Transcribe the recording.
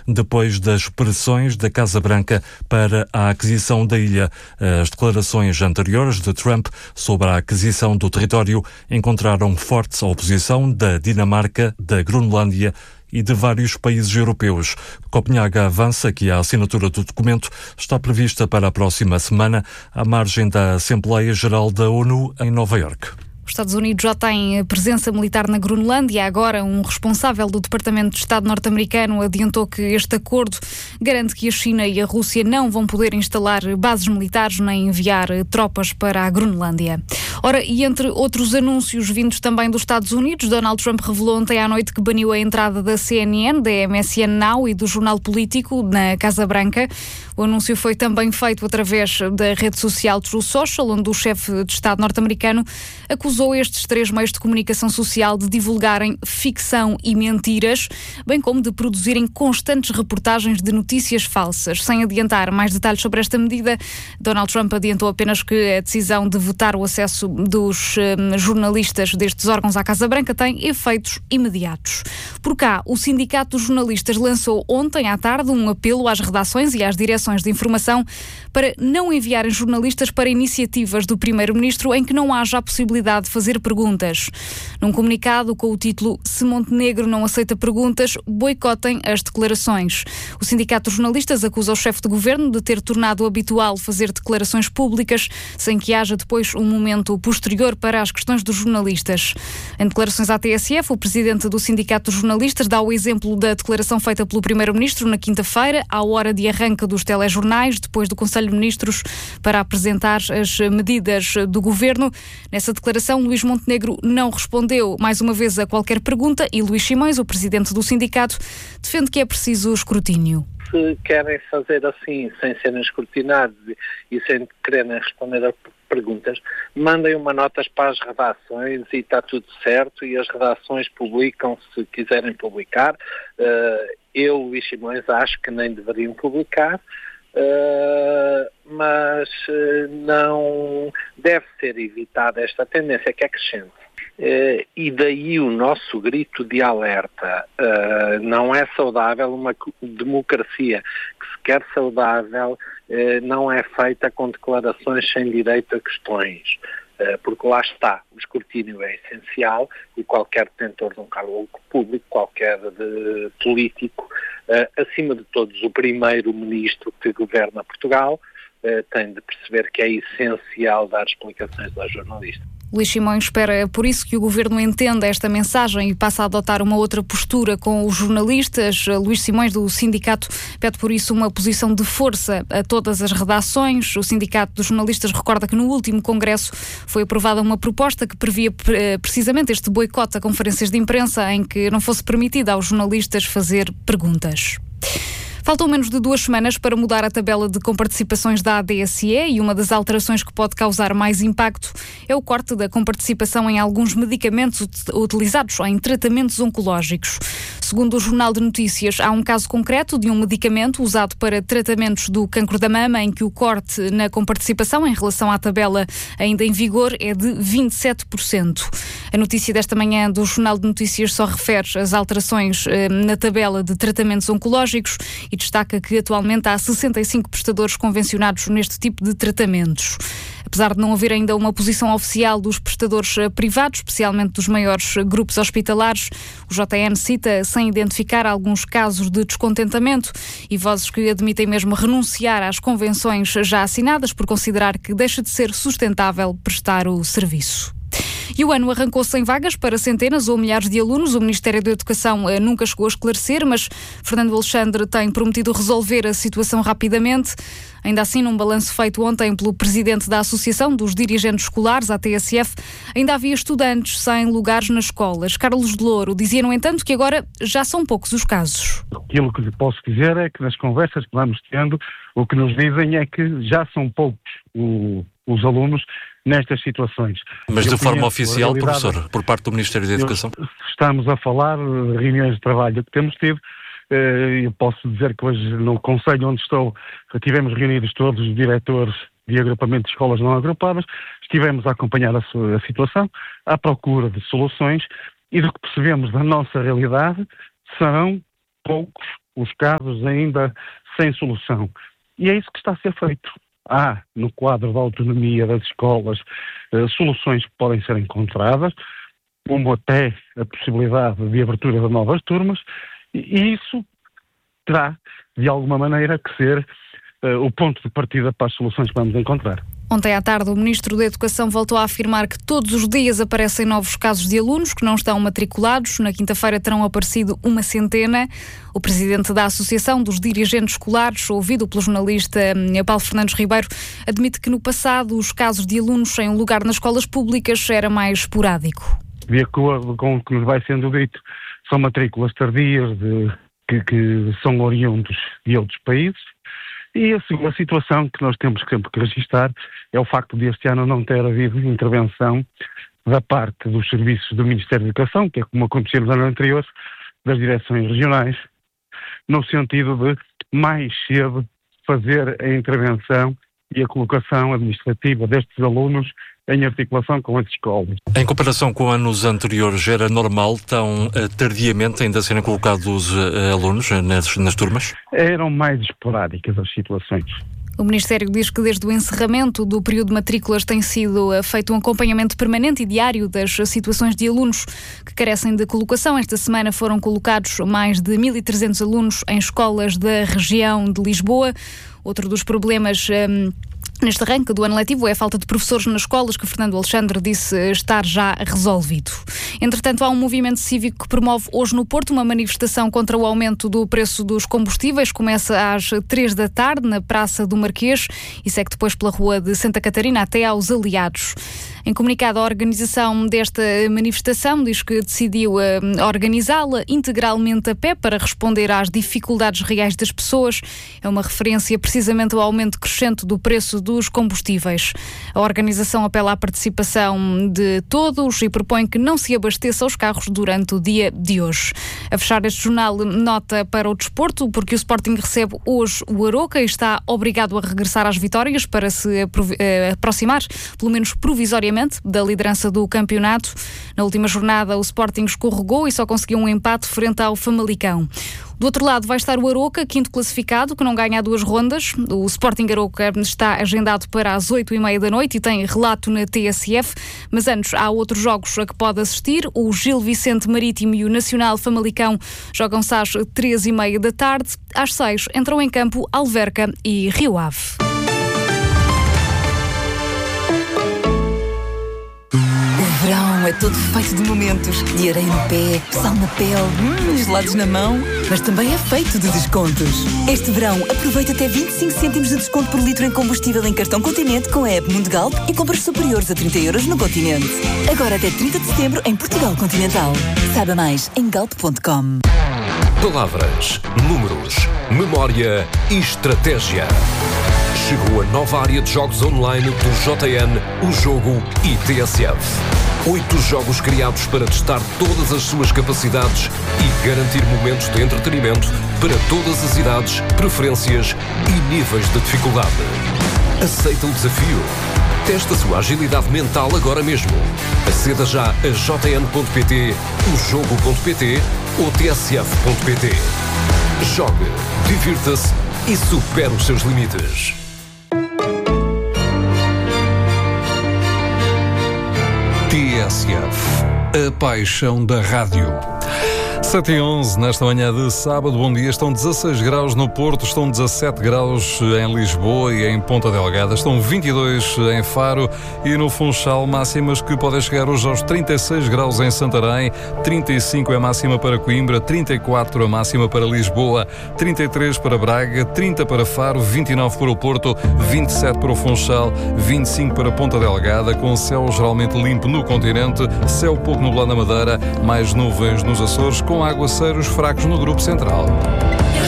depois das pressões da Casa Branca para a aquisição da ilha. As declarações anteriores de Trump sobre a aquisição do território encontraram forte oposição da Dinamarca, da Groenlândia e de vários países europeus. Copenhaga avança que a assinatura do documento está prevista para a próxima semana, à margem da Assembleia Geral da ONU em Nova Iorque. Os Estados Unidos já têm presença militar na Groenlândia. Agora, um responsável do Departamento de Estado norte-americano adiantou que este acordo garante que a China e a Rússia não vão poder instalar bases militares nem enviar tropas para a Groenlândia. Ora, e entre outros anúncios vindos também dos Estados Unidos, Donald Trump revelou ontem à noite que baniu a entrada da CNN, da MSN Now e do Jornal Político na Casa Branca. O anúncio foi também feito através da rede social Truth Social, onde o chefe de Estado norte-americano acusou estes três meios de comunicação social de divulgarem ficção e mentiras, bem como de produzirem constantes reportagens de notícias falsas. Sem adiantar mais detalhes sobre esta medida, Donald Trump adiantou apenas que a decisão de vetar o acesso dos jornalistas destes órgãos à Casa Branca tem efeitos imediatos. Por cá, o Sindicato dos Jornalistas lançou ontem à tarde um apelo às redações e às direções de informação para não enviarem jornalistas para iniciativas do Primeiro-Ministro em que não haja a possibilidade de fazer perguntas. Num comunicado com o título "Se Montenegro não aceita perguntas, boicotem as declarações". O Sindicato dos Jornalistas acusa o chefe de governo de ter tornado habitual fazer declarações públicas sem que haja depois um momento posterior para as questões dos jornalistas. Em declarações à TSF, o presidente do Sindicato dos Jornalistas dá o exemplo da declaração feita pelo Primeiro-Ministro na quinta-feira, à hora de arranque dos telejornais, depois do Conselho de Ministros para apresentar as medidas do governo. Nessa declaração, Luís Montenegro não respondeu mais uma vez a qualquer pergunta e Luís Simões, o presidente do sindicato, defende que é preciso escrutínio. Se querem fazer assim, sem serem escrutinados e sem quererem responder a perguntas, mandem uma nota para as redações e está tudo certo, e as redações publicam se quiserem publicar. Eu, Luís Simões, acho que nem deveriam publicar, mas não deve ser evitada esta tendência que é crescente. E daí o nosso grito de alerta. Não é saudável uma democracia que se quer saudável, não é feita com declarações sem direito a questões. Porque lá está, o escrutínio é essencial e qualquer detentor de um cargo público, qualquer político, acima de todos o primeiro-ministro que governa Portugal, tem de perceber que é essencial dar explicações aos jornalistas. Luís Simões espera, por isso, que o Governo entenda esta mensagem e passe a adotar uma outra postura com os jornalistas. Luís Simões, do sindicato, pede, por isso, uma posição de força a todas as redações. O Sindicato dos Jornalistas recorda que no último Congresso foi aprovada uma proposta que previa precisamente este boicote a conferências de imprensa em que não fosse permitido aos jornalistas fazer perguntas. Faltam menos de 2 semanas para mudar a tabela de comparticipações da ADSE e uma das alterações que pode causar mais impacto é o corte da comparticipação em alguns medicamentos utilizados em tratamentos oncológicos. Segundo o Jornal de Notícias, há um caso concreto de um medicamento usado para tratamentos do cancro da mama em que o corte na comparticipação em relação à tabela ainda em vigor é de 27%. A notícia desta manhã do Jornal de Notícias só refere as alterações na tabela de tratamentos oncológicos e destaca que atualmente há 65 prestadores convencionados neste tipo de tratamentos. Apesar de não haver ainda uma posição oficial dos prestadores privados, especialmente dos maiores grupos hospitalares, o JN cita, sem identificar, alguns casos de descontentamento e vozes que admitem mesmo renunciar às convenções já assinadas por considerar que deixa de ser sustentável prestar o serviço. E o ano arrancou sem vagas para centenas ou milhares de alunos. O Ministério da Educação nunca chegou a esclarecer, mas Fernando Alexandre tem prometido resolver a situação rapidamente. Ainda assim, num balanço feito ontem pelo presidente da Associação dos Dirigentes Escolares, a TSF, ainda havia estudantes sem lugares nas escolas. Carlos de Louro dizia, no entanto, que agora já são poucos os casos. Aquilo que lhe posso dizer é que nas conversas que vamos tendo, o que nos dizem é que já são poucos os alunos nestas situações. Mas de forma oficial, professor, por parte do Ministério da Educação? Estamos a falar de reuniões de trabalho que temos tido. Eu posso dizer que hoje no Conselho onde estou tivemos reunidos todos os diretores de agrupamento de escolas não agrupadas, estivemos a acompanhar a situação, à procura de soluções e do que percebemos da nossa realidade, são poucos os casos ainda sem solução. E é isso que está a ser feito. Há, no quadro da autonomia das escolas, soluções que podem ser encontradas, como até a possibilidade de abertura de novas turmas, e isso terá, de alguma maneira, que ser o ponto de partida para as soluções que vamos encontrar. Ontem à tarde, o Ministro da Educação voltou a afirmar que todos os dias aparecem novos casos de alunos que não estão matriculados. Na quinta-feira terão aparecido 100. O Presidente da Associação dos Dirigentes Escolares, ouvido pelo jornalista Paulo Fernandes Ribeiro, admite que no passado os casos de alunos sem um lugar nas escolas públicas era mais esporádico. De acordo com o que nos vai sendo dito, são matrículas tardias que são oriundos de outros países. E a segunda situação que nós temos sempre que registrar é o facto de este ano não ter havido intervenção da parte dos serviços do Ministério da Educação, que é como aconteceu no ano anterior, das direções regionais, no sentido de mais cedo fazer a intervenção e a colocação administrativa destes alunos em articulação com as escolas. Em comparação com anos anteriores, era normal tão tardiamente ainda serem colocados alunos nas turmas? Eram mais esporádicas as situações. O Ministério diz que desde o encerramento do período de matrículas tem sido feito um acompanhamento permanente e diário das situações de alunos que carecem de colocação. Esta semana foram colocados mais de 1.300 alunos em escolas da região de Lisboa. Outro dos problemas neste arranque do ano letivo é a falta de professores nas escolas, que Fernando Alexandre disse estar já resolvido. Entretanto, há um movimento cívico que promove hoje no Porto uma manifestação contra o aumento do preço dos combustíveis. Começa às 3 da tarde na Praça do Marquês e segue depois pela Rua de Santa Catarina até aos Aliados. Em comunicado, a organização desta manifestação diz que decidiu organizá-la integralmente a pé para responder às dificuldades reais das pessoas. É uma referência precisamente ao aumento crescente do preço dos combustíveis. A organização apela à participação de todos e propõe que não se abasteça os carros durante o dia de hoje. A fechar este jornal, nota para o desporto, porque o Sporting recebe hoje o Aroca e está obrigado a regressar às vitórias para se aproximar, pelo menos provisoriamente, da liderança do campeonato. Na última jornada, o Sporting escorregou e só conseguiu um empate frente ao Famalicão. Do outro lado vai estar o Aroca, quinto classificado, que não ganha 2 rondas. O Sporting Aroca está agendado para as 8h30 da noite e tem relato na TSF. Mas antes há outros jogos a que pode assistir. O Gil Vicente Marítimo e o Nacional Famalicão jogam-se às 3h30 da tarde. Às 6 entram em campo Alverca e Rio Ave. O verão é todo feito de momentos, de areia no pé, sal na pele, gelados na mão, mas também é feito de descontos. Este verão aproveita até 25 cêntimos de desconto por litro em combustível em cartão Continente com a app Mundigalp e compras superiores a 30 € no Continente. Agora até 30 de setembro em Portugal Continental. Saiba mais em galp.com. Palavras, números, memória e estratégia. Chegou a nova área de jogos online do JN, o Jogo e TSF. 8 jogos criados para testar todas as suas capacidades e garantir momentos de entretenimento para todas as idades, preferências e níveis de dificuldade. Aceita o desafio? Teste a sua agilidade mental agora mesmo. Aceda já a jn.pt, ojogo.pt ou tsf.pt. Jogue, divirta-se e supere os seus limites. TSF, a paixão da rádio. 7h11, nesta manhã de sábado. Bom dia. Estão 16 graus no Porto, estão 17 graus em Lisboa e em Ponta Delgada, estão 22 em Faro e no Funchal, máximas que podem chegar hoje aos 36 graus em Santarém, 35 é a máxima para Coimbra, 34 a máxima para Lisboa, 33 para Braga, 30 para Faro, 29 para o Porto, 27 para o Funchal, 25 para Ponta Delgada, com céu geralmente limpo no continente, céu pouco nublado na Madeira, mais nuvens nos Açores, com aguaceiros fracos no grupo central. Eu